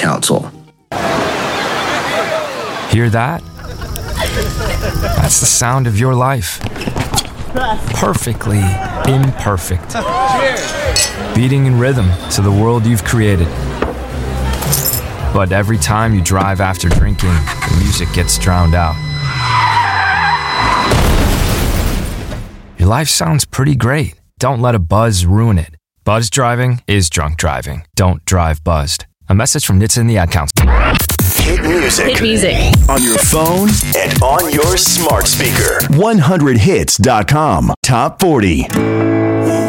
Council. Hear that? That's the sound of your life. Perfectly imperfect. Beating in rhythm to the world you've created. But every time you drive after drinking, the music gets drowned out. Your life sounds pretty great. Don't let a buzz ruin it. Buzz driving is drunk driving. Don't drive buzzed. A message from Nitsa and the Ad Council. Hit music. Hit music. On your phone and on your smart speaker. 100hits.com. Top 40.